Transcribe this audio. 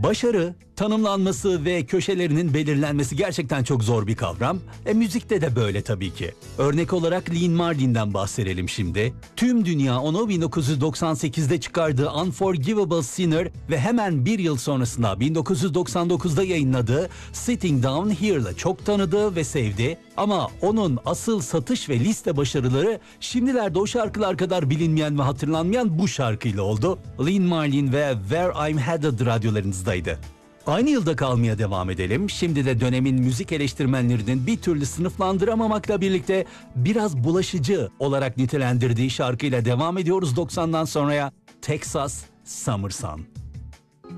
Başarı, tanımlanması ve köşelerinin belirlenmesi gerçekten çok zor bir kavram. Müzikte de böyle tabii ki. Örnek olarak Lynn Martin'den bahsedelim şimdi. Tüm dünya onu 1998'de çıkardığı Unforgivable Sinner ve hemen bir yıl sonrasında 1999'da yayınladığı Sitting Down Here'la çok tanıdı ve sevdi. Ama onun asıl satış ve liste başarıları şimdilerde o şarkılar kadar bilinmeyen ve hatırlanmayan bu şarkıyla oldu. Lynn Martin ve Where I'm Headed radyolarınızdaydı. Aynı yılda kalmaya devam edelim. Şimdi de dönemin müzik eleştirmenlerinin bir türlü sınıflandıramamakla birlikte biraz bulaşıcı olarak nitelendirdiği şarkıyla devam ediyoruz 90'dan sonraya. Texas Summer Sun.